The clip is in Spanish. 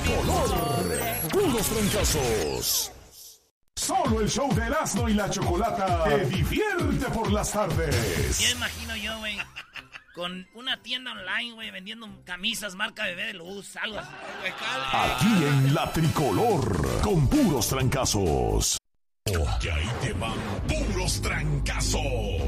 tricolor. Puros trancazos. Solo el show de Erasmo y la Chocolata te divierte por las tardes. Ya imagino yo, güey, con una tienda online, güey, vendiendo camisas marca Bebé de Luz, algo así. Aquí en la Tricolor, con puros trancazos. Y ahí te van puros trancazos.